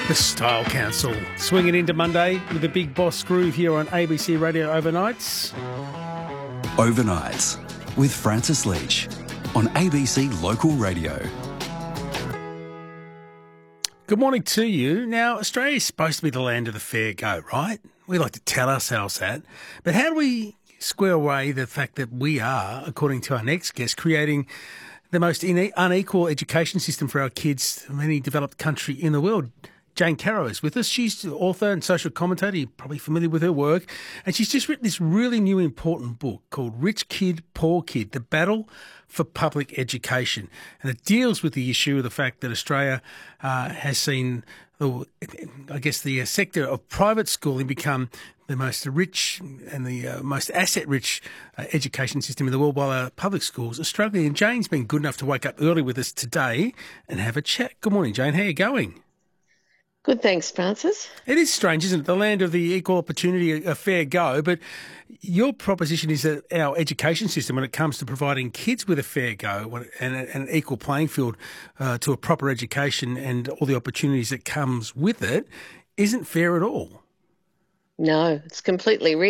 The Style Council, swinging into Monday with the Big Boss Groove here on ABC Radio Overnights. Overnights with Francis Leach on ABC Local Radio. Good morning to you. Now, Australia is supposed to be the land of the fair go, right? We like to tell ourselves that. But how do we square away the fact that we are, according to our next guest, creating the most unequal education system for our kids in any developed country in the world? Jane Caro is with us. She's an author and social commentator. You're probably familiar with her work. And she's just written this really new important book called Rich Kid, Poor Kid, The Battle for Public Education. And it deals with the issue of the fact that Australia has seen, the sector of private schooling become the most rich and the most asset-rich education system in the world, while our public schools are struggling. And Jane's been good enough to wake up early with us today and have a chat. Good morning, Jane. How are you going? Good, thanks, Francis. It is strange, isn't it? The land of the equal opportunity, a fair go. But your proposition is that our education system, when it comes to providing kids with a fair go and an equal playing field to a proper education and all the opportunities that comes with it, isn't fair at all. No, it's completely